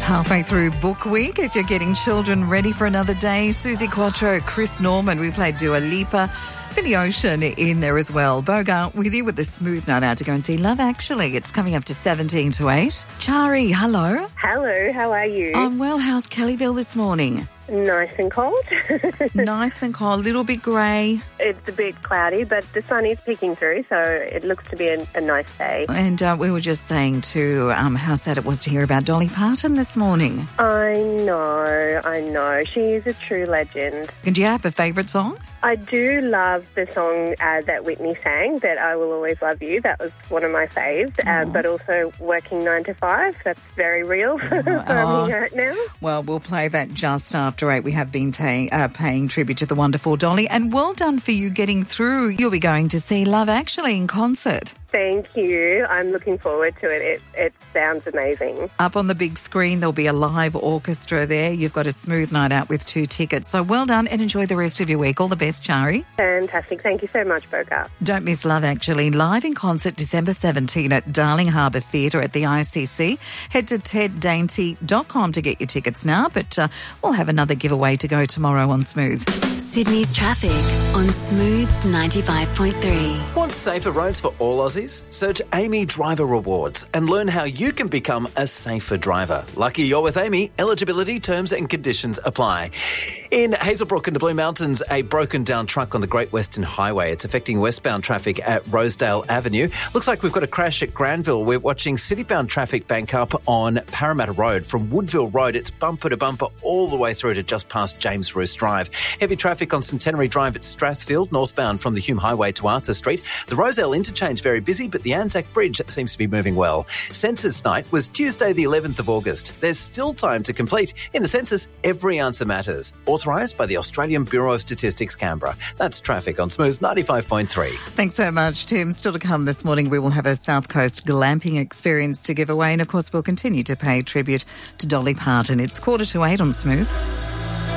Halfway through book week, if you're getting children ready for another day, Susie Quattro, Chris Norman, we played Dua Lipa, Billy Ocean in there as well. Bogart with you with the smooth night out to go and see Love Actually. It's coming up to 17 to 8. Chari, hello. Hello, how are you? I'm well. How's Kellyville this morning? Nice and cold. Nice and cold, a little bit grey. It's a bit cloudy, but the sun is peeking through, so it looks to be a nice day. And we were just saying too how sad it was to hear about Dolly Parton this morning. I know. She is a true legend. And do you have a favourite song? I do love the song that Whitney sang, that I Will Always Love You. That was one of my faves. But also Working 9 to 5. That's very real for me right now. Well, we'll play that just after 8. We have been paying tribute to the wonderful Dolly. And well done for you getting through. You'll be going to see Love Actually in concert. Thank you. I'm looking forward to it. It sounds amazing. Up on the big screen, there'll be a live orchestra there. You've got a smooth night out with 2 tickets. So well done and enjoy the rest of your week. All the best, Chari. Fantastic. Thank you so much, Bogart. Don't miss Love Actually, live in concert December 17 at Darling Harbour Theatre at the ICC. Head to teddainty.com to get your tickets now, but we'll have another giveaway to go tomorrow on Smooth. Sydney's traffic on Smooth 95.3. Want safer roads for all Aussies? Search Amy Driver Rewards and learn how you can become a safer driver. Lucky you're with Amy. Eligibility, terms and conditions apply. In Hazelbrook in the Blue Mountains, a broken down truck on the Great Western Highway. It's affecting westbound traffic at Rosedale Avenue. Looks like we've got a crash at Granville. We're watching citybound traffic bank up on Parramatta Road. From Woodville Road, it's bumper to bumper all the way through to just past James Roos Drive. Heavy traffic on Centenary Drive at Strathfield, northbound from the Hume Highway to Arthur Street. The Rozelle interchange very busy, but the Anzac Bridge seems to be moving well. Census night was Tuesday the 11th of August. There's still time to complete. In the census, every answer matters. Authorised by the Australian Bureau of Statistics, Canberra. That's traffic on Smooth 95.3. Thanks so much, Tim. Still to come this morning, we will have a South Coast glamping experience to give away. And, of course, we'll continue to pay tribute to Dolly Parton. It's 7:45 on Smooth.